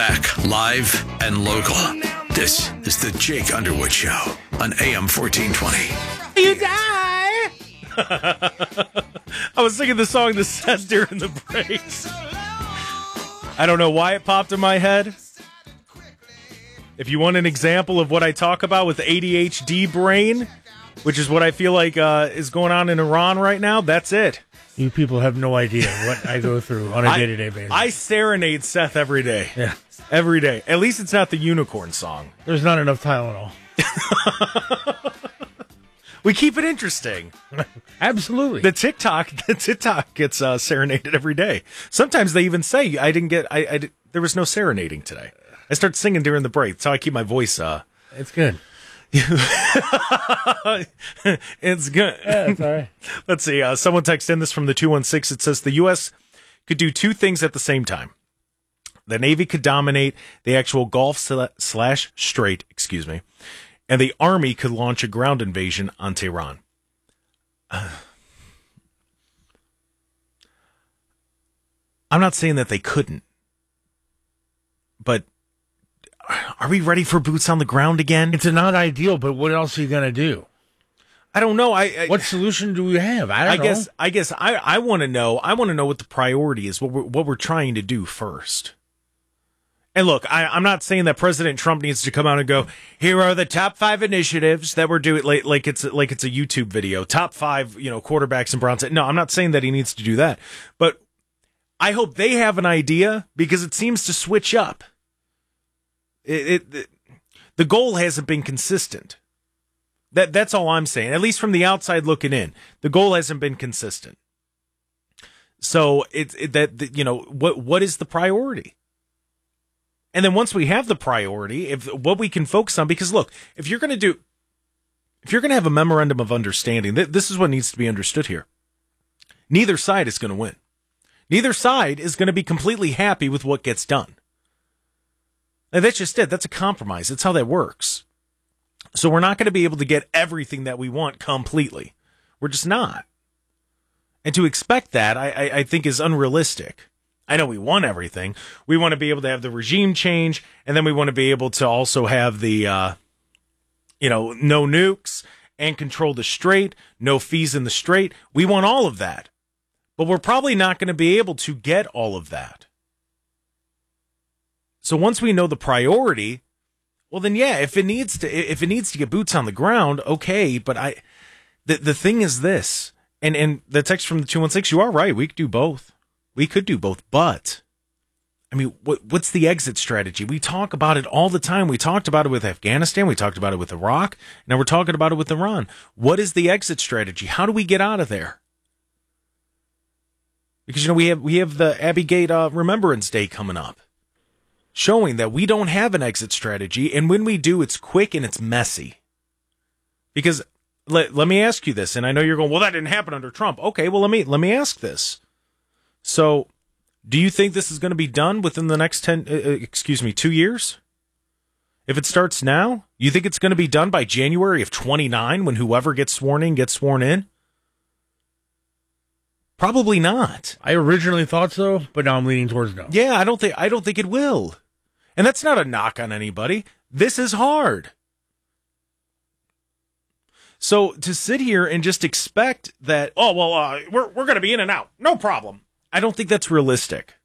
back, live and local. This is the Jake Underwood Show on AM 1420. You die! I was singing the song that says during the breaks. I don't know why it popped in my head. If you want an example of what I talk about with ADHD brain, which is what I feel like is going on in Iran right now, that's it. You people have no idea what I go through on a day-to-day basis. I serenade Seth every day. Yeah. Every day. At least it's not the unicorn song. There's not enough Tylenol. We keep it interesting. Absolutely. The TikTok gets serenaded every day. Sometimes they even say, there was no serenading today. I start singing during the break. That's how I keep my voice. It's good. It's good. Yeah, it's all right. Let's see. Someone texted in this from the 216. It says the U.S. could do two things at the same time. The Navy could dominate the actual Gulf / Strait, and the Army could launch a ground invasion on Tehran. I'm not saying that they couldn't, but are we ready for boots on the ground again? It's not ideal, but what else are you going to do? I don't know. What solution do we have? I don't know. I guess I want to know. I want to know what the priority is. What we're trying to do first. And look, I'm not saying that President Trump needs to come out and go, here are the top 5 initiatives that we're doing, like it's a YouTube video. Top 5, quarterbacks in Bronze. No, I'm not saying that he needs to do that. But I hope they have an idea, because it seems to switch up. The goal hasn't been consistent. That's all I'm saying. At least from the outside looking in, the goal hasn't been consistent. So what is the priority? And then once we have the priority, if what we can focus on, because look, if you're going to have a memorandum of understanding, this is what needs to be understood here. Neither side is going to win. Neither side is going to be completely happy with what gets done. And that's just it. That's a compromise. That's how that works. So we're not going to be able to get everything that we want completely. We're just not. And to expect that, I think, is unrealistic. I know we want everything. We want to be able to have the regime change, and then we want to be able to also have the, no nukes and control the strait, no fees in the strait. We want all of that. But we're probably not going to be able to get all of that. So once we know the priority, well then, yeah, if it needs to get boots on the ground, okay. But the thing is this, and the text from the 216, you are right. We could do both. But I mean, what's the exit strategy? We talk about it all the time. We talked about it with Afghanistan. We talked about it with Iraq. Now we're talking about it with Iran. What is the exit strategy? How do we get out of there? Because we have the Abbey Gate Remembrance Day coming up, showing that we don't have an exit strategy, and when we do, it's quick and it's messy. Because let me ask you this, and I know you're going, well, that didn't happen under Trump. Okay, well, let me ask this. So, do you think this is going to be done within the next 2 years? If it starts now, you think it's going to be done by January of 29 when whoever gets sworn in? Probably not. I originally thought so, but now I'm leaning towards no. Yeah, I don't think it will. And that's not a knock on anybody. This is hard. So to sit here and just expect that, we're going to be in and out, no problem. I don't think that's realistic.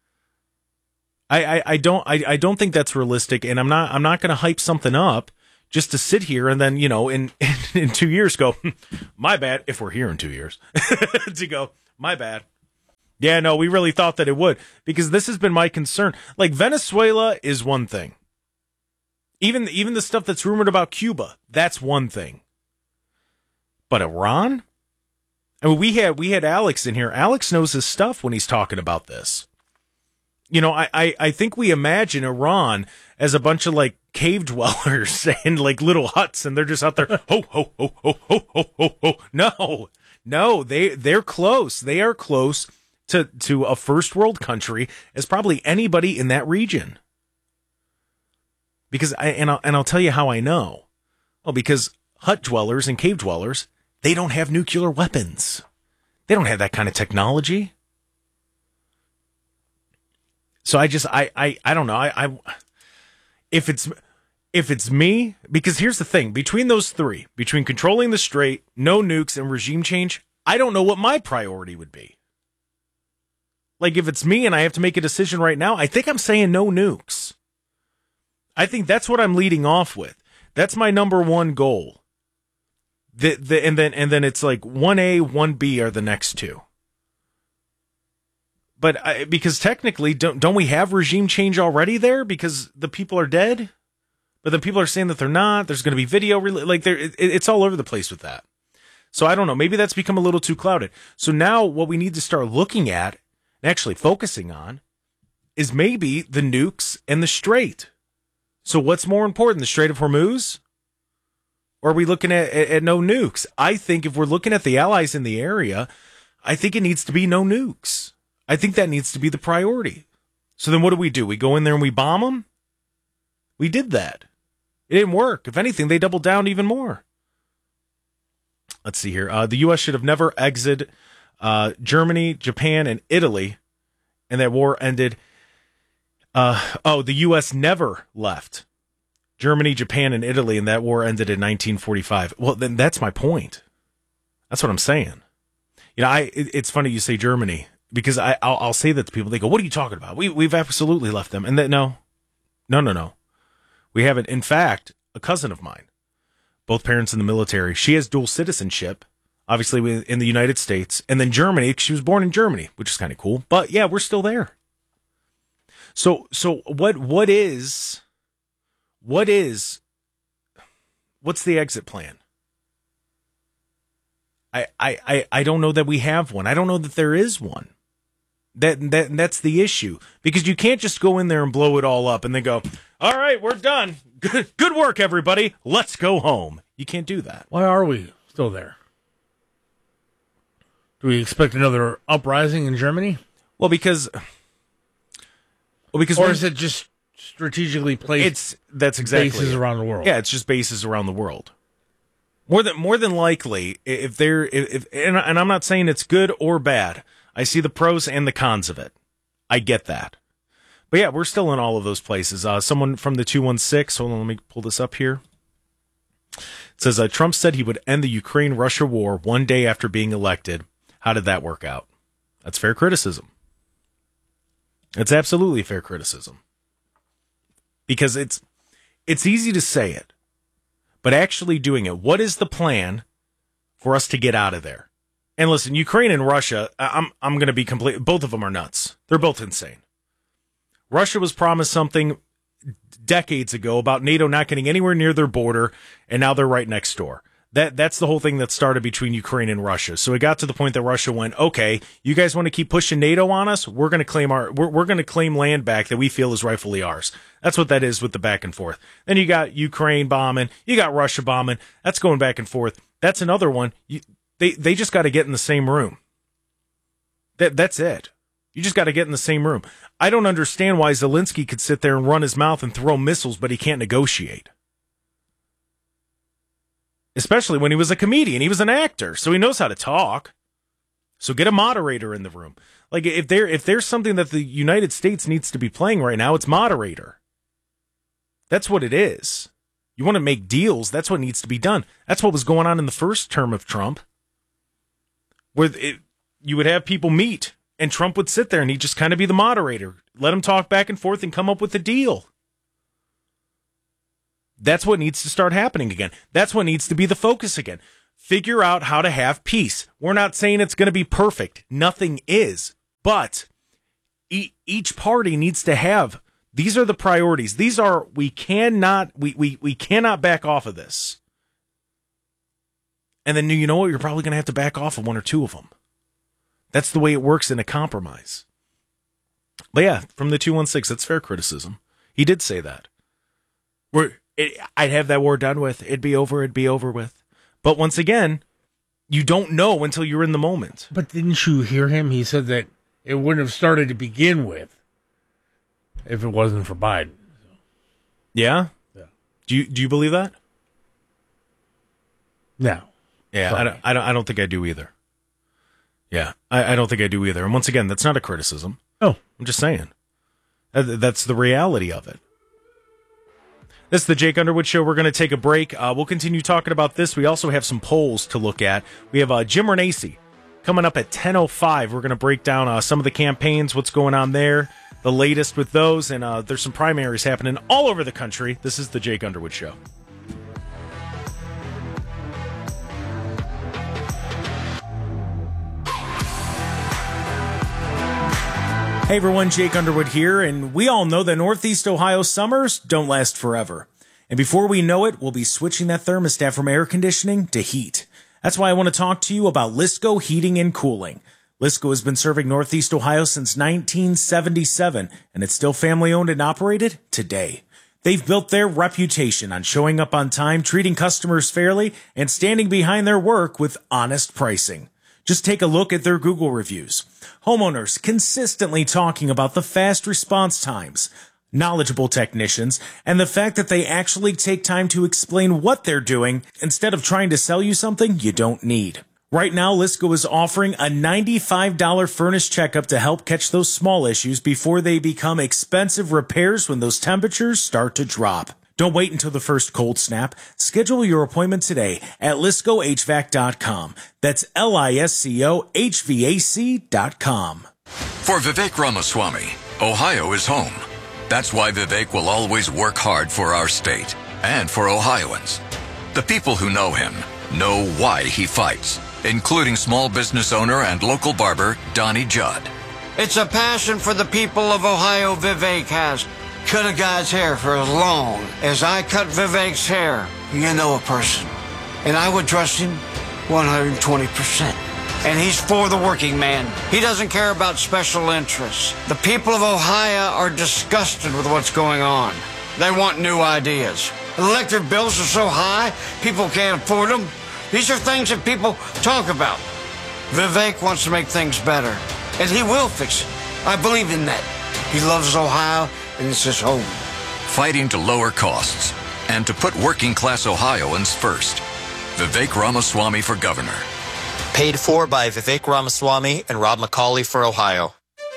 I don't think that's realistic, and I'm not going to hype something up just to sit here and then, in 2 years go, my bad, if we're here in 2 years, to go, my bad. Yeah, no, we really thought that it would, because this has been my concern. Like, Venezuela is one thing. Even the stuff that's rumored about Cuba, that's one thing. But Iran? I mean, we had Alex in here. Alex knows his stuff when he's talking about this. I think we imagine Iran as a bunch of like cave dwellers and like little huts, and they're just out there, ho, ho, ho, ho, ho, ho, ho, ho. No, they're close. They are close to a first world country as probably anybody in that region. Because I'll tell you how I know. Well, because hut dwellers and cave dwellers, they don't have nuclear weapons. They don't have that kind of technology. So I don't know. If it's me, because here's the thing, between those three, between controlling the Strait, no nukes, and regime change, I don't know what my priority would be. Like, if it's me and I have to make a decision right now, I think I'm saying no nukes. I think that's what I'm leading off with. That's my number one goal. And then it's like 1A, 1B are the next two. But because technically, don't we have regime change already there because the people are dead? But then people are saying that they're not. There's going to be video. It's all over the place with that. So I don't know. Maybe that's become a little too clouded. So now what we need to start looking at and actually focusing on is maybe the nukes and the Strait. So what's more important, the Strait of Hormuz? Or are we looking at no nukes? I think if we're looking at the allies in the area, I think it needs to be no nukes. I think that needs to be the priority. So then what do? We go in there and we bomb them? We did that. It didn't work. If anything, they doubled down even more. Let's see here. The U.S. should have never exited Germany, Japan, and Italy, and that war ended. The U.S. never left Germany, Japan, and Italy, and that war ended in 1945. Well, then that's my point. That's what I'm saying. You know, it's funny you say Germany, because I'll say that to people. They go, "What are you talking about? We've absolutely left them." And that no. We haven't. In fact, a cousin of mine, both parents in the military, she has dual citizenship, obviously in the United States, and then Germany. She was born in Germany, which is kind of cool. But yeah, we're still there. So what's the exit plan? I don't know that we have one. I don't know that there is one. That's the issue, because you can't just go in there and blow it all up and then go, all right, we're done. Good work, everybody. Let's go home. You can't do that. Why are we still there? Do we expect another uprising in Germany? Well, because or is it just strategically placed? That's exactly bases around the world. Yeah, it's just bases around the world. More than likely, if I'm not saying it's good or bad. I see the pros and the cons of it. I get that. But yeah, we're still in all of those places. Someone from the 216, hold on, let me pull this up here. It says, Trump said he would end the Ukraine-Russia war one day after being elected. How did that work out? That's fair criticism. It's absolutely fair criticism. Because it's easy to say it, but actually doing it. What is the plan for us to get out of there? And listen, Ukraine and Russia, I'm going to be complete. Both of them are nuts. They're both insane. Russia was promised something decades ago about NATO not getting anywhere near their border, and now they're right next door. That's the whole thing that started between Ukraine and Russia. So it got to the point that Russia went, okay, you guys want to keep pushing NATO on us? We're going to claim we're going to claim land back that we feel is rightfully ours. That's what that is with the back and forth. Then you got Ukraine bombing, you got Russia bombing. That's going back and forth. That's another one. They just got to get in the same room. That's it. You just got to get in the same room. I don't understand why Zelensky could sit there and run his mouth and throw missiles, but he can't negotiate. Especially when he was a comedian. He was an actor, so he knows how to talk. So get a moderator in the room. Like, if there's something that the United States needs to be playing right now, it's moderator. That's what it is. You want to make deals, that's what needs to be done. That's what was going on in the first term of Trump, where you would have people meet, and Trump would sit there, and he'd just kind of be the moderator. Let them talk back and forth and come up with a deal. That's what needs to start happening again. That's what needs to be the focus again. Figure out how to have peace. We're not saying it's going to be perfect. Nothing is. But each party needs to have, these are the priorities. These are, we cannot back off of this. And then, you know what? You're probably going to have to back off of one or two of them. That's the way it works in a compromise. But yeah, from the 216, that's fair criticism. He did say that. I'd have that war done with. It'd be over with. But once again, you don't know until you're in the moment. But didn't you hear him? He said that it wouldn't have started to begin with if it wasn't for Biden. Yeah? Yeah. Do you believe that? No. Yeah, Sorry. I don't think I do either. Yeah, I don't think I do either. And once again, that's not a criticism. Oh. I'm just saying. That's the reality of it. This is the Jake Underwood Show. We're going to take a break. We'll continue talking about this. We also have some polls to look at. We have Jim Renacci coming up at 10:05. We're going to break down some of the campaigns, what's going on there, the latest with those, and there's some primaries happening all over the country. This is the Jake Underwood Show. Hey everyone, Jake Underwood here, and we all know that Northeast Ohio summers don't last forever. And before we know it, we'll be switching that thermostat from air conditioning to heat. That's why I want to talk to you about Lisco Heating and Cooling. Lisco has been serving Northeast Ohio since 1977, and it's still family-owned and operated today. They've built their reputation on showing up on time, treating customers fairly, and standing behind their work with honest pricing. Just take a look at their Google reviews. Homeowners consistently talking about the fast response times, knowledgeable technicians, and the fact that they actually take time to explain what they're doing instead of trying to sell you something you don't need. Right now, Lisco is offering a $95 furnace checkup to help catch those small issues before they become expensive repairs when those temperatures start to drop. Don't wait until the first cold snap. Schedule your appointment today at LiscoHVAC.com. That's LISCOHVAC.com. For Vivek Ramaswamy, Ohio is home. That's why Vivek will always work hard for our state and for Ohioans. The people who know him know why he fights, including small business owner and local barber Donnie Judd. It's a passion for the people of Ohio Vivek has. Cut a guy's hair for as long as I cut Vivek's hair. You know a person. And I would trust him 120%. And he's for the working man. He doesn't care about special interests. The people of Ohio are disgusted with what's going on. They want new ideas. Electric bills are so high, people can't afford them. These are things that people talk about. Vivek wants to make things better. And he will fix it. I believe in that. He loves Ohio, and it's his home. Fighting to lower costs and to put working-class Ohioans first. Vivek Ramaswamy for governor. Paid for by Vivek Ramaswamy and Rob McCauley for Ohio.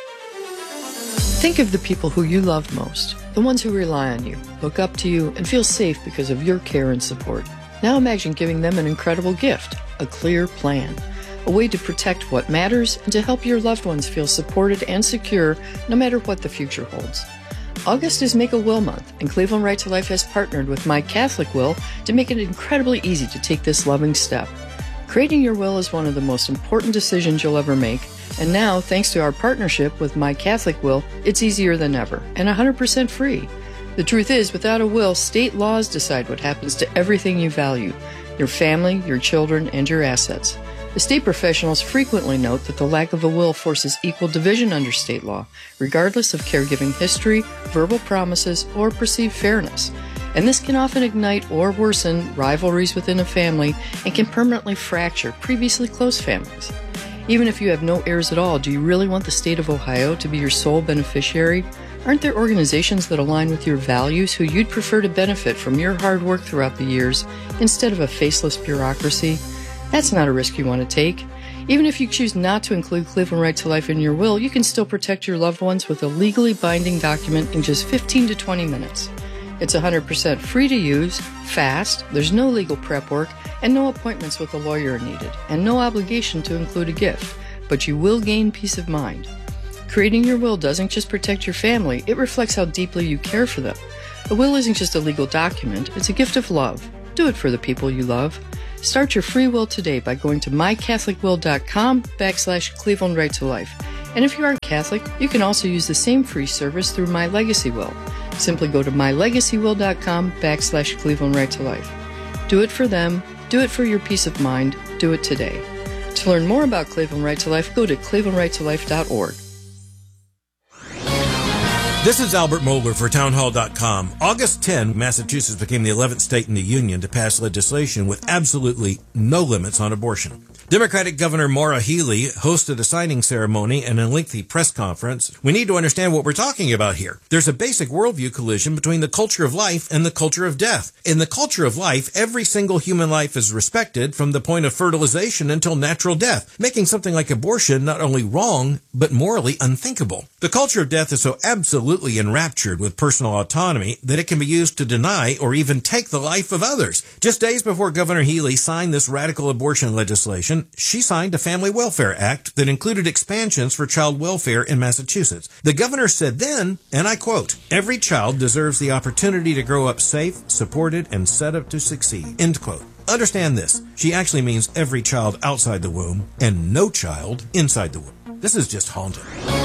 Think of the people who you love most, the ones who rely on you, look up to you, and feel safe because of your care and support. Now imagine giving them an incredible gift, a clear plan, a way to protect what matters and to help your loved ones feel supported and secure no matter what the future holds. August is Make a Will Month, and Cleveland Right to Life has partnered with My Catholic Will to make it incredibly easy to take this loving step. Creating your will is one of the most important decisions you'll ever make, and now, thanks to our partnership with My Catholic Will, it's easier than ever, and 100% free. The truth is, without a will, state laws decide what happens to everything you value, your family, your children, and your assets. Estate professionals frequently note that the lack of a will forces equal division under state law, regardless of caregiving history, verbal promises, or perceived fairness. And this can often ignite or worsen rivalries within a family and can permanently fracture previously close families. Even if you have no heirs at all, do you really want the state of Ohio to be your sole beneficiary? Aren't there organizations that align with your values who you'd prefer to benefit from your hard work throughout the years instead of a faceless bureaucracy? That's not a risk you want to take. Even if you choose not to include Cleveland Right to Life in your will, you can still protect your loved ones with a legally binding document in just 15 to 20 minutes. It's 100% free to use, fast, there's no legal prep work, and no appointments with a lawyer are needed, and no obligation to include a gift, but you will gain peace of mind. Creating your will doesn't just protect your family, it reflects how deeply you care for them. A will isn't just a legal document, it's a gift of love. Do it for the people you love. Start your free will today by going to mycatholicwill.com/Cleveland Right to Life. And if you aren't Catholic, you can also use the same free service through My Legacy Will. Simply go to mylegacywill.com/Cleveland Right to Life. Do it for them. Do it for your peace of mind. Do it today. To learn more about Cleveland Right to Life, go to clevelandrighttolife.org. This is Albert Mohler for townhall.com. August 10, Massachusetts became the 11th state in the Union to pass legislation with absolutely no limits on abortion. Democratic Governor Maura Healey hosted a signing ceremony and a lengthy press conference. We need to understand what we're talking about here. There's a basic worldview collision between the culture of life and the culture of death. In the culture of life, every single human life is respected from the point of fertilization until natural death, making something like abortion not only wrong, but morally unthinkable. The culture of death is so absolutely enraptured with personal autonomy that it can be used to deny or even take the life of others. Just days before Governor Healey signed this radical abortion legislation, she signed a Family Welfare Act that included expansions for child welfare in Massachusetts. The governor said then, and I quote, "Every child deserves the opportunity to grow up safe, supported, and set up to succeed." End quote. Understand this. She actually means every child outside the womb and no child inside the womb. This is just haunting.